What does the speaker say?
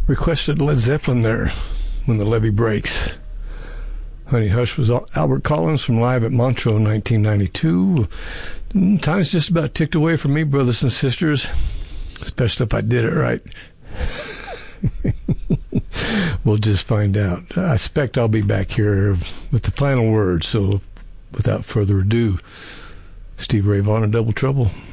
Requested Led Zeppelin there, When the Levee Breaks. Honey Hush was Albert Collins from Live at Montreux in 1992. Time's just about ticked away from me, brothers and sisters, especially if I did it right. We'll just find out. I expect I'll be back here with the final word, so without further ado, Steve Ray Vaughan and Double Trouble.